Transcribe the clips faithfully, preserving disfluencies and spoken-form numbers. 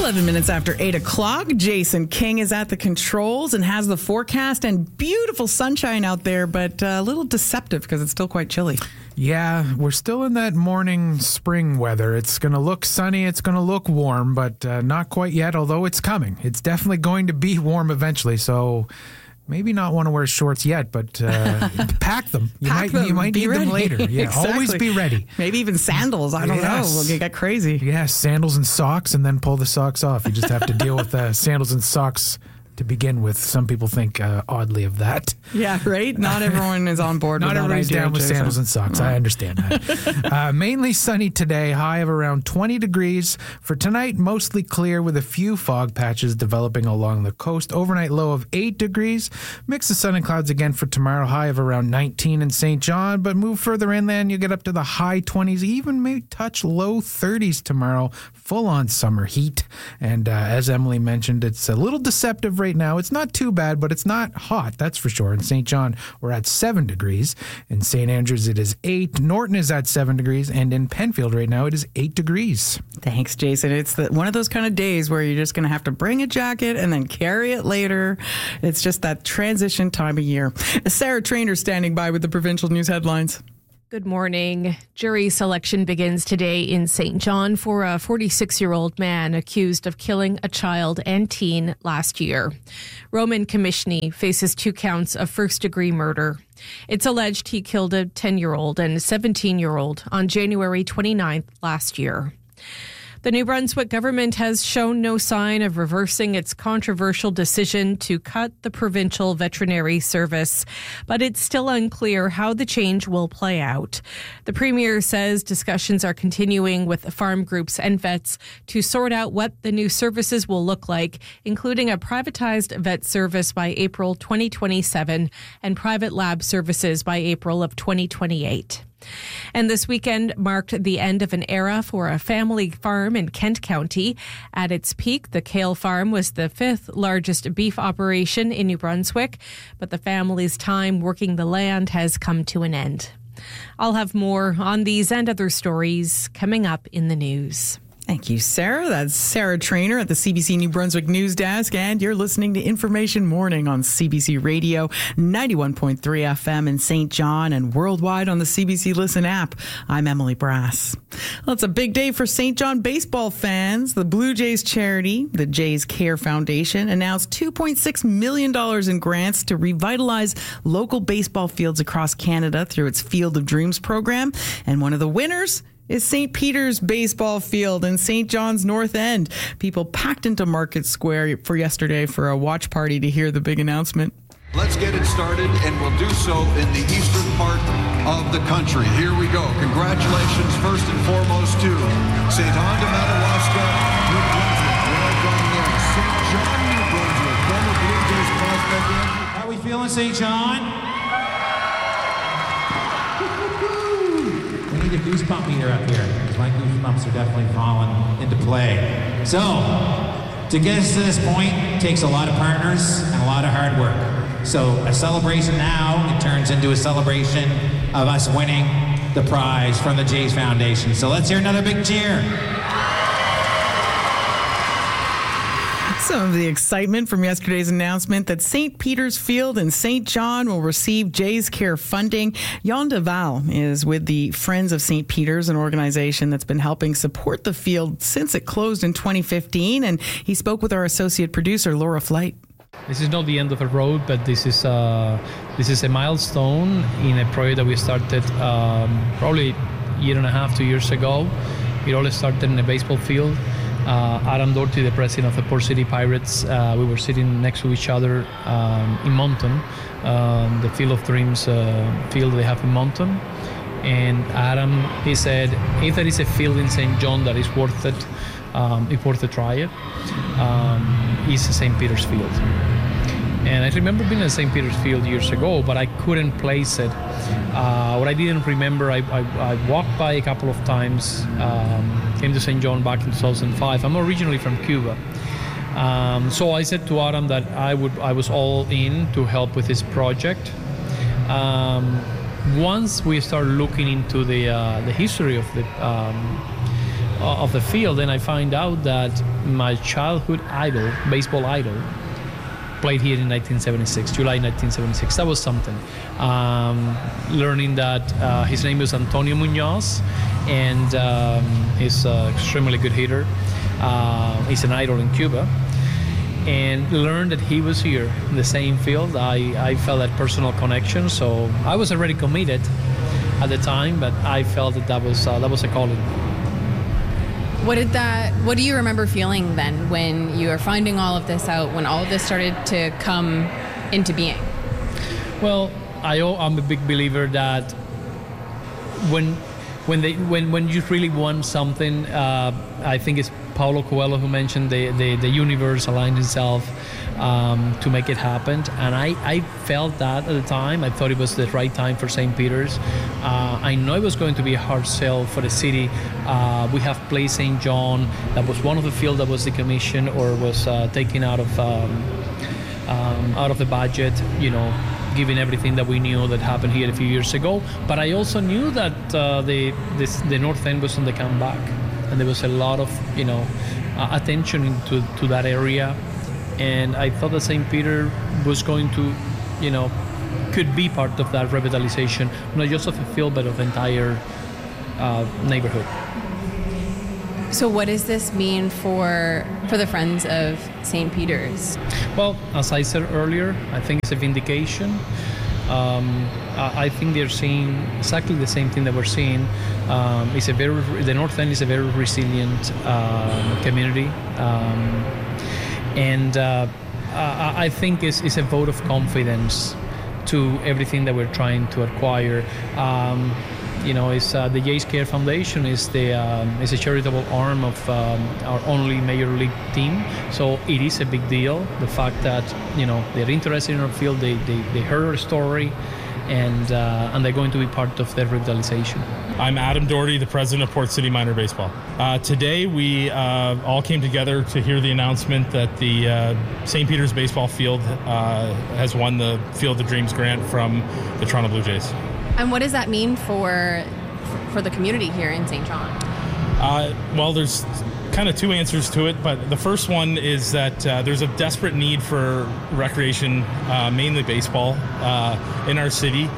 eleven minutes after eight o'clock, Jason King is at the controls and has the forecast and beautiful sunshine out there, but a little deceptive because it's still quite chilly. Yeah, we're still in that morning spring weather. It's going to look sunny, it's going to look warm, but uh, not quite yet, although it's coming. It's definitely going to be warm eventually, so maybe not want to wear shorts yet, but uh, pack them. You Pack might them. you might Be need ready. them later. Yeah, Exactly. Always be ready. Maybe even sandals. I don't Yes. know. We'll get crazy. Yeah, sandals and socks, and then pull the socks off. You just have to deal with uh, sandals and socks to begin with. Some people think uh, oddly of that. Yeah, right? Not everyone is on board with Not that everybody's idea, down with Jason. sandals and socks. I understand that. uh, mainly sunny today, high of around twenty degrees. For tonight, mostly clear with a few fog patches developing along the coast. Overnight low of eight degrees. Mix of sun and clouds again for tomorrow, high of around nineteen in Saint John. But move further inland, you get up to the high twenties, even may touch low thirties tomorrow. Full on summer heat. And uh, as Emily mentioned, it's a little deceptive right now. It's not too bad, but it's not hot, that's for sure. In Saint John, we're at seven degrees. In Saint Andrews, it is eight. Norton is at seven degrees. And in Penfield right now, it is eight degrees. Thanks, Jason. It's the, one of those kind of days where you're just going to have to bring a jacket and then carry it later. It's just that transition time of year. Sarah Trainer standing by with the provincial news headlines. Good morning. Jury selection begins today in Saint John for a forty-six-year-old man accused of killing a child and teen last year. Roman Komishny faces two counts of first-degree murder. It's alleged he killed a ten-year-old and a seventeen-year-old on January twenty-ninth last year. The New Brunswick government has shown no sign of reversing its controversial decision to cut the provincial veterinary service, but it's still unclear how the change will play out. The Premier says discussions are continuing with farm groups and vets to sort out what the new services will look like, including a privatized vet service by April twenty twenty-seven and private lab services by April of twenty twenty-eight. And this weekend marked the end of an era for a family farm in Kent County. At its peak, the Kale Farm was the fifth largest beef operation in New Brunswick, but the family's time working the land has come to an end. I'll have more on these and other stories coming up in the news. Thank you, Sarah. That's Sarah Trainer at the C B C New Brunswick News Desk, and you're listening to Information Morning on C B C Radio, ninety-one point three F M in Saint John and worldwide on the C B C Listen app. I'm Emily Brass. Well, it's a big day for Saint John baseball fans. The Blue Jays charity, the Jays Care Foundation, announced two point six million dollars in grants to revitalize local baseball fields across Canada through its Field of Dreams program. And one of the winners is Saint Peter's Baseball Field in Saint John's North End. People packed into Market Square for yesterday for a watch party to hear the big announcement. Let's get it started, and we'll do so in the eastern part of the country. Here we go. Congratulations, first and foremost, to Saint John de Madawaska, New Brunswick. Well done there. Saint John, New Brunswick. Former Blue Jays prospect. How are we feeling, Saint John? We need a goosebump meter up here, because my goosebumps are definitely falling into play. So, to get us to this point takes a lot of partners and a lot of hard work. So, a celebration now, it turns into a celebration of us winning the prize from the Jays Foundation. So let's hear another big cheer. Some of the excitement from yesterday's announcement that Saint Peter's Field in Saint John will receive Jays Care funding. Jan de Val is with the Friends of Saint Peter's, an organization that's been helping support the field since it closed in twenty fifteen. And he spoke with our associate producer, Laura Flight. This is not the end of the road, but this is uh, this is a milestone in a project that we started um, probably a year and a half, two years ago. It all started in a baseball field. Uh, Adam Doherty, the president of the Port City Pirates, uh, we were sitting next to each other um, in Moncton, um, the Field of Dreams uh, field they have in Moncton. And Adam, he said, if there is a field in Saint John that is worth it, um, it's worth to try it, um, it's Saint Peter's Field. And I remember being at Saint Peter's Field years ago, but I couldn't place it. Uh, what I didn't remember, I, I, I walked by a couple of times, um, came to Saint John back in two thousand five. I'm originally from Cuba. Um, so I said to Adam that I would, I was all in to help with this project. Um, once we started looking into the uh, the history of the um, of the field, and I find out that my childhood idol, baseball idol, played here in nineteen seventy-six, July nineteen seventy-six. That was something. Um, learning that uh, his name is Antonio Munoz, and um, he's an extremely good hitter. Uh, he's an idol in Cuba. And learned that he was here in the same field. I, I felt that personal connection, so I was already committed at the time, but I felt that that was uh, that was a calling. What did that? What do you remember feeling then when you were finding all of this out? When all of this started to come into being? Well, I, I'm a big believer that when when they when when you really want something, uh, I think it's Paulo Coelho who mentioned the, the, the universe aligned itself um, to make it happen, and I, I felt that at the time. I thought it was the right time for Saint Peter's. Uh, I know it was going to be a hard sell for the city. Uh, we have played Saint John. That was one of the fields that was decommissioned or was uh, taken out of um, um, out of the budget. You know, given everything that we knew that happened here a few years ago. But I also knew that uh, the this, the North End was on the comeback. And there was a lot of, you know, uh, attention into to that area, and I thought that Saint Peter was going to, you know, could be part of that revitalization, not just of the field, but of the entire uh, neighborhood. So, what does this mean for for the Friends of Saint Peter's? Well, as I said earlier, I think it's a vindication. Um, I think they're seeing exactly the same thing that we're seeing. Um, it's a very the North End is a very resilient uh, community, um, and uh, I think it's, it's a vote of confidence to everything that we're trying to acquire. Um, you know, it's uh, the Jays Care Foundation is the um, is a charitable arm of um, our only major league team. So it is a big deal. The fact that, you know, they're interested in our field, they they, they heard our story, and uh, and they're going to be part of their revitalization. I'm Adam Doherty, the president of Port City Minor Baseball. Uh, today we uh, all came together to hear the announcement that the uh, Saint Peter's baseball field uh, has won the Field of Dreams grant from the Toronto Blue Jays. And what does that mean for for the community here in Saint John? Uh, well, there's kind of two answers to it, but the first one is that uh, there's a desperate need for recreation, uh, mainly baseball, uh, in our city.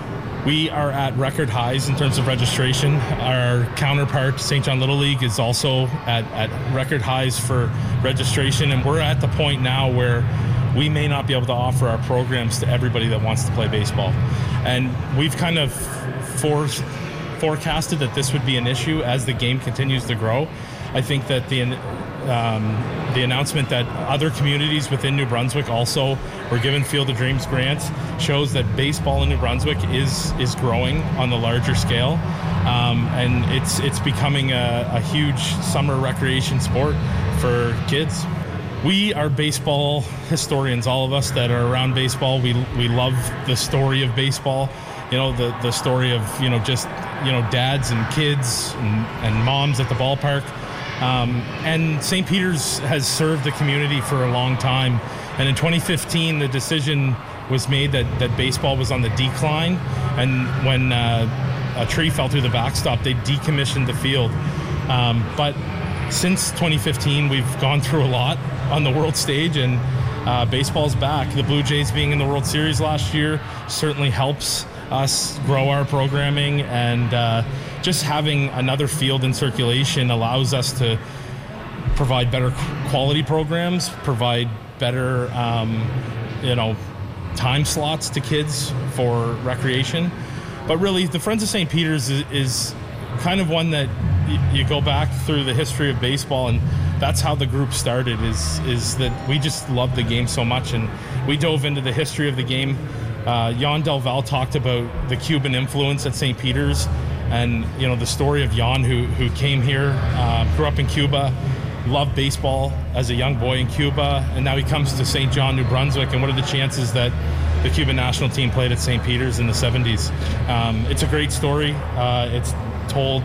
We are at record highs in terms of registration. Our counterpart, Saint John Little League, is also at, at record highs for registration, and we're at the point now where we may not be able to offer our programs to everybody that wants to play baseball. And we've kind of forced, forecasted that this would be an issue as the game continues to grow. I think that the um, the announcement that other communities within New Brunswick also were given Field of Dreams grants shows that baseball in New Brunswick is is growing on the larger scale, um, and it's it's becoming a, a huge summer recreation sport for kids. We are baseball historians, all of us that are around baseball. We we love the story of baseball, you know, the, the story of, you know, just, you know, dads and kids and, and moms at the ballpark. Um, and Saint Peter's has served the community for a long time. And in twenty fifteen, the decision was made that, that baseball was on the decline. And when uh, a tree fell through the backstop, they decommissioned the field. Um, but since twenty fifteen, we've gone through a lot on the world stage, and uh, baseball's back. The Blue Jays being in the World Series last year certainly helps us grow our programming, and uh, just having another field in circulation allows us to provide better quality programs, provide better, um, you know, time slots to kids for recreation. But really, the Friends of Saint Peter's is, is kind of one that y- you go back through the history of baseball, and that's how the group started, is is that we just loved the game so much, and we dove into the history of the game. Uh, Jan Del Val talked about the Cuban influence at Saint Peter's, and, you know, the story of Jan, who who came here, uh, grew up in Cuba, loved baseball as a young boy in Cuba, and now he comes to Saint John, New Brunswick. And what are the chances that the Cuban national team played at Saint Peter's in the seventies? Um, it's a great story. Uh, it's told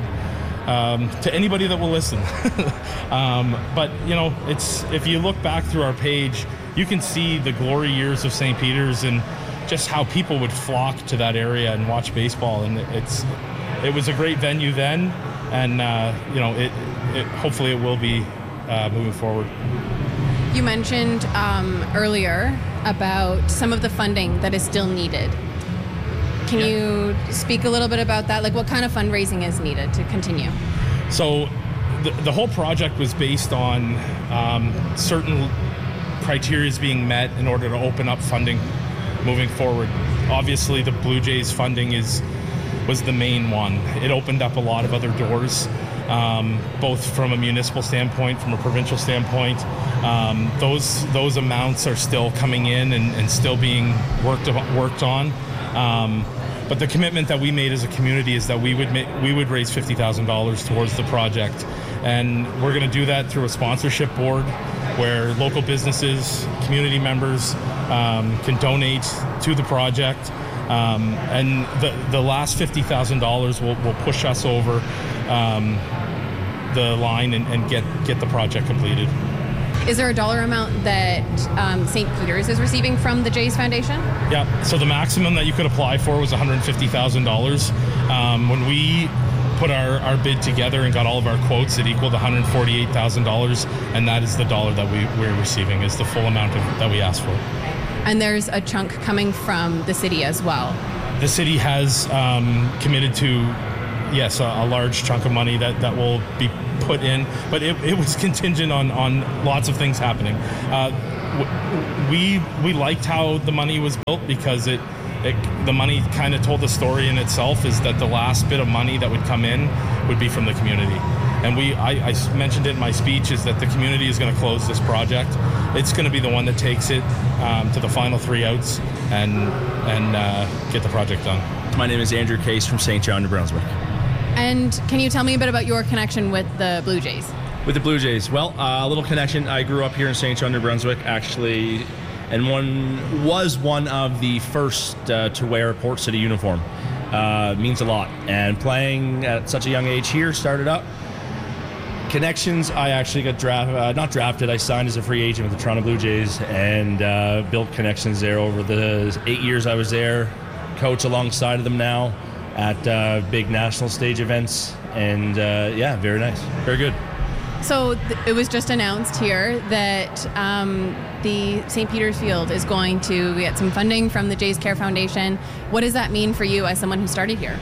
um, to anybody that will listen. um, but, you know, it's if you look back through our page, you can see the glory years of Saint Peter's and just how people would flock to that area and watch baseball. And it's it was a great venue then. and uh, you know, it, it hopefully it will be uh, moving forward. You mentioned um, earlier about some of the funding that is still needed. Can yeah. you speak a little bit about that? Like, what kind of fundraising is needed to continue? So the, the whole project was based on um, certain criteria being met in order to open up funding moving forward. Obviously, the Blue Jays funding is was the main one. It opened up a lot of other doors, um, both from a municipal standpoint, from a provincial standpoint. Um, those those amounts are still coming in and, and still being worked worked on. Um, but the commitment that we made as a community is that we would ma- we would raise fifty thousand dollars towards the project, and we're going to do that through a sponsorship board where local businesses, community members um, can donate to the project. Um, and the, the last fifty thousand dollars will, will push us over um, the line and, and get, get the project completed. Is there a dollar amount that um, Saint Peter's is receiving from the Jays Foundation? Yeah, so the maximum that you could apply for was one hundred fifty thousand dollars. Um, when we put our, our bid together and got all of our quotes, it equaled one hundred forty-eight thousand dollars, and that is the dollar that we, we're receiving, is the full amount of, that we asked for. And there's a chunk coming from the city as well. The city has um, committed to, yes, a, a large chunk of money that, that will be put in, but it, it was contingent on, on lots of things happening. Uh, we we liked how the money was built because it, it the money kind of told the story in itself, is that the last bit of money that would come in would be from the community. And we, I, I mentioned it in my speech, is that the community is going to close this project. It's going to be the one that takes it um, to the final three outs and and uh, get the project done. My name is Andrew Case from Saint John, New Brunswick. And can you tell me a bit about your connection with the Blue Jays? With the Blue Jays? Well, uh, a little connection. I grew up here in Saint John, New Brunswick, actually, and one was one of the first uh, to wear a Port City uniform. Uh, means a lot. And playing at such a young age here, started up. Connections, I actually got drafted, uh, not drafted, I signed as a free agent with the Toronto Blue Jays and uh, built connections there over the eight years I was there. Coach alongside of them now at uh, big national stage events, and uh, yeah, very nice, very good. So th- it was just announced here that um, the Saint Peter's Field is going to get some funding from the Jays Care Foundation. What does that mean for you as someone who started here?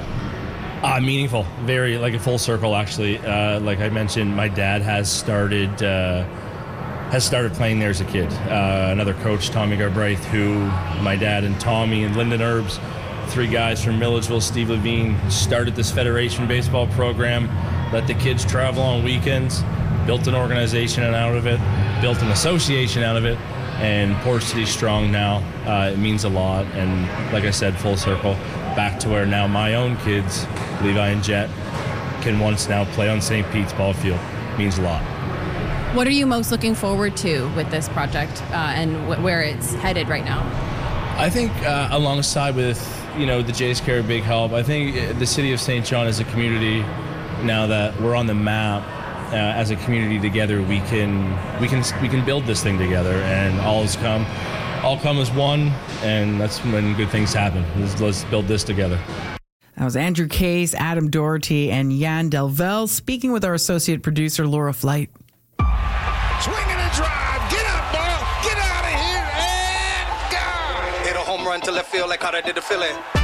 Uh, meaningful, very, like a full circle, actually. Uh, like I mentioned, my dad has started uh, has started playing there as a kid. Uh, another coach, Tommy Garbraith, who my dad and Tommy and Lyndon Herbs, three guys from Milledgeville, Steve Levine, started this Federation baseball program, let the kids travel on weekends, built an organization out of it, built an association out of it, and Port City's strong now. Uh, it means a lot, and like I said, full circle, back to where now my own kids, Levi and Jet, can once now play on Saint Pete's ball field. It means a lot. What are you most looking forward to with this project uh, and wh- where it's headed right now? I think uh, alongside with, you know, the Jays Care, big help. I think the city of Saint John as a community, now that we're on the map, uh, as a community together, we can we can we can build this thing together, and all has come, all come as one, and that's when good things happen. Let's, let's build this together. That was Andrew Case, Adam Doherty, and Jan Delvell speaking with our associate producer, Laura Flight. Swinging and drive. Get up, ball. Get out of here. And gone. Hit a home run to left field like how they did the Philly.